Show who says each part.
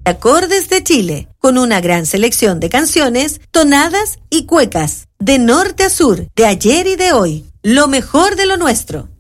Speaker 1: Acordes de Chile, con una gran selección de canciones, tonadas y cuecas, de norte a sur, de ayer y de hoy, lo mejor de lo nuestro.